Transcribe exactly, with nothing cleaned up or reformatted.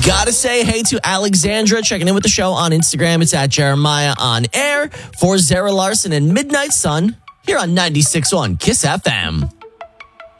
Gotta say hey to Alexandra checking in with the show on Instagram. It's at Jeremiah on air for Zara Larson and Midnight Sun here on ninety-six point one Kiss F M.